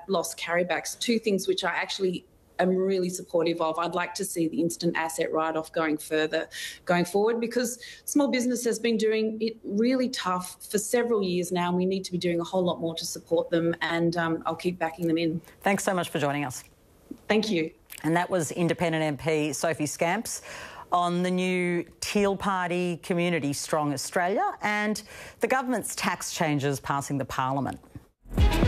loss carrybacks, two things which I actually am really supportive of. I'd like to see the instant asset write-off going forward, because small business has been doing it really tough for several years now, and we need to be doing a whole lot more to support them, and I'll keep backing them in. Thanks so much for joining us. Thank you. And that was Independent MP Sophie Scamps on the new Teal Party Community Strong Australia and the government's tax changes passing the Parliament.